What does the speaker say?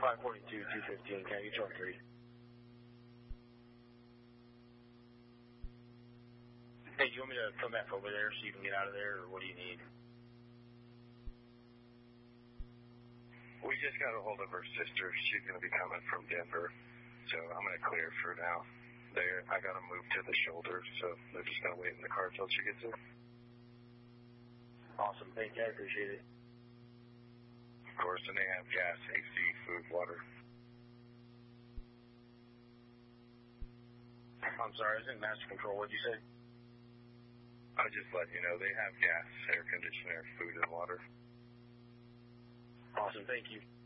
542, 215, can I get you on 3? Hey, do you want me to come back over there so you can get out of there, or what do you need? We just got a hold of her sister. She's going to be coming from Denver, so I'm going to clear for now. I got to move to the shoulder, so they're just going to wait in the car until she gets there. Awesome, thank you, I appreciate it. Of course, and they have gas, AC, food, water. I'm sorry, I was in master control. What'd you say? I just let you know they have gas, air conditioner, food, and water. Awesome, thank you.